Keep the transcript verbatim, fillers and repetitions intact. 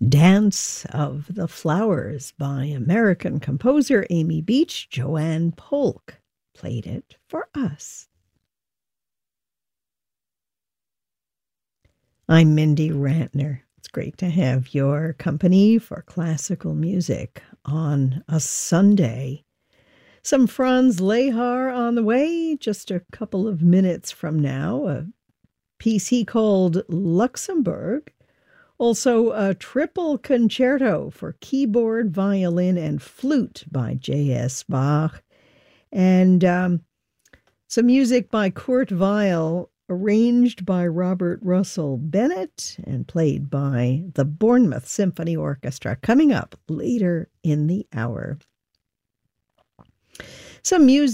Dance of the Flowers by American composer Amy Beach. Joanne Polk played it for us. I'm Mindy Rantner. It's great to have your company for classical music on a Sunday. Some Franz Lehár on the way, just a couple of minutes from now. A piece he called Luxembourg. Also, a triple concerto for keyboard, violin, and flute by J S Bach. And um, some music by Kurt Weill, arranged by Robert Russell Bennett and played by the Bournemouth Symphony Orchestra, coming up later in the hour. Some music